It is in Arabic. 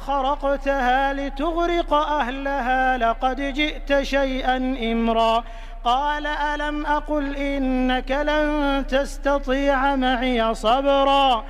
خرقتها لتغرق أهلها لقد جئت شيئا إمرا قال ألم أقل إنك لن تستطيع معي صبرا